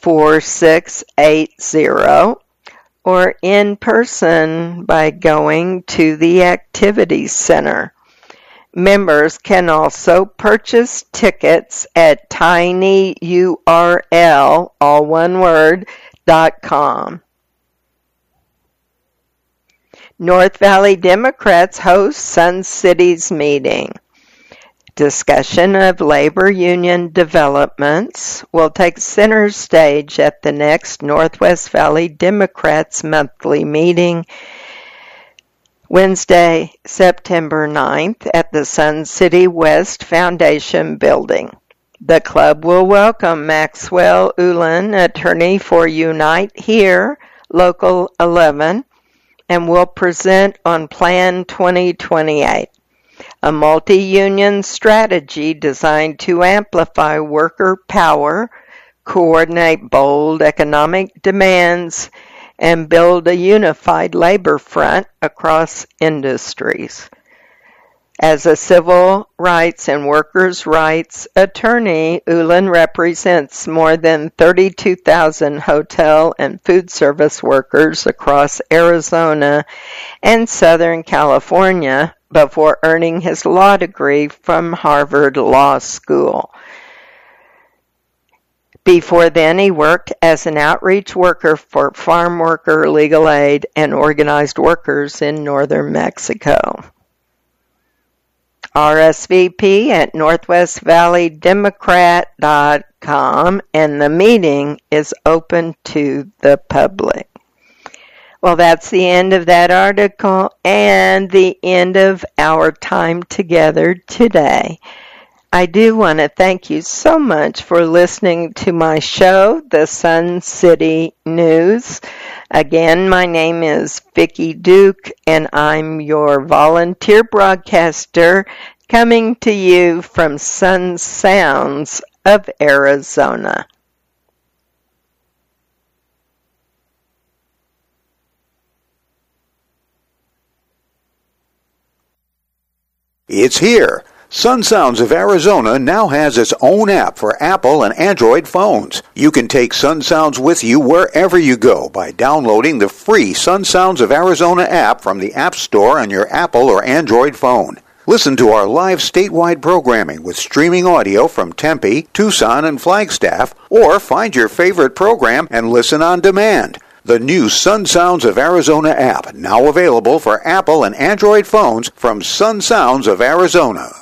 4680, or in person by going to the Activities Center. Members can also purchase tickets at tinyurl, all one word, .com. North Valley Democrats host Sun City's meeting. Discussion of labor union developments will take center stage at the next Northwest Valley Democrats monthly meeting, Wednesday, September 9th at the Sun City West Foundation building. The club will welcome Maxwell Ulan, attorney for Unite Here, Local 11, and will present on Plan 2028, a multi-union strategy designed to amplify worker power, coordinate bold economic demands, and build a unified labor front across industries. As a civil rights and workers' rights attorney, Ulan represents more than 32,000 hotel and food service workers across Arizona and Southern California before earning his law degree from Harvard Law School. Before then, he worked as an outreach worker for farm worker legal aid and organized workers in northern Mexico. RSVP at northwestvalleydemocrat.com, and the meeting is open to the public. Well, that's the end of that article and the end of our time together today. I do want to thank you so much for listening to my show, The Sun City News. Again, my name is Vicki Duke, and I'm your volunteer broadcaster coming to you from Sun Sounds of Arizona. It's here. Sun Sounds of Arizona now has its own app for Apple and Android phones. You can take Sun Sounds with you wherever you go by downloading the free Sun Sounds of Arizona app from the App Store on your Apple or Android phone. Listen to our live statewide programming with streaming audio from Tempe, Tucson, and Flagstaff, or find your favorite program and listen on demand. The new Sun Sounds of Arizona app, now available for Apple and Android phones from Sun Sounds of Arizona.